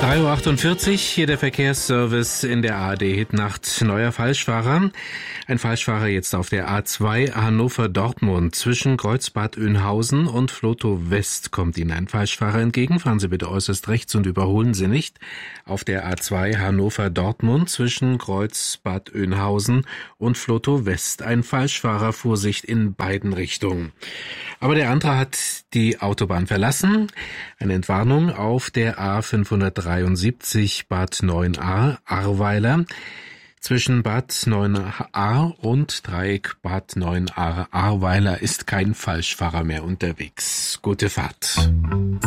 3:48 Uhr, hier der Verkehrsservice in der ARD-Hitnacht. Neuer Falschfahrer. Ein Falschfahrer jetzt auf der A2 Hannover-Dortmund. Zwischen Kreuzbad Oeynhausen und Flotow West kommt Ihnen ein Falschfahrer entgegen. Fahren Sie bitte äußerst rechts und überholen Sie nicht. Auf der A2 Hannover-Dortmund zwischen Kreuzbad Oeynhausen und Flotow West. Ein Falschfahrer, Vorsicht in beiden Richtungen. Aber der andere hat die Autobahn verlassen. Eine Entwarnung auf der A573 Bad 9a Ahrweiler. Zwischen Bad 9a und Dreieck Bad 9a Ahrweiler ist kein Falschfahrer mehr unterwegs. Gute Fahrt.